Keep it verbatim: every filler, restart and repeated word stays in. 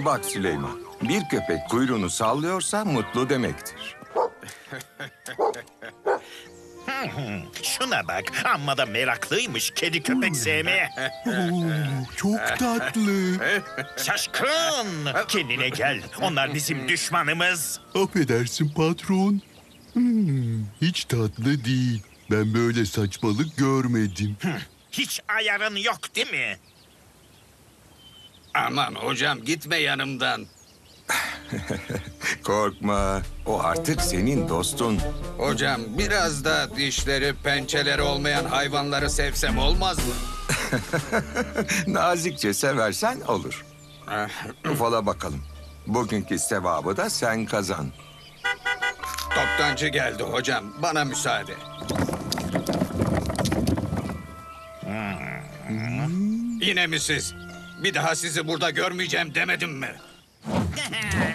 Bak Süleyman, bir köpek kuyruğunu sallıyorsa mutlu demektir. Şuna bak, amma da meraklıymış kedi köpek sevmeye. Çok tatlı. Şaşkın! Kendine gel, onlar bizim düşmanımız. Affedersin patron. Hmm, hiç tatlı değil. Ben böyle saçmalık görmedim. Hiç ayarın yok değil mi? Aman hocam gitme yanımdan. Korkma, o artık senin dostun. Hocam biraz da dişleri pençeleri olmayan hayvanları sevsem olmaz mı? Nazikçe seversen olur. Ufala bakalım. Bugünkü sevabı da sen kazan. Toptancı geldi hocam. Bana müsaade. Yine mi siz? Bir daha sizi burada görmeyeceğim demedim mi?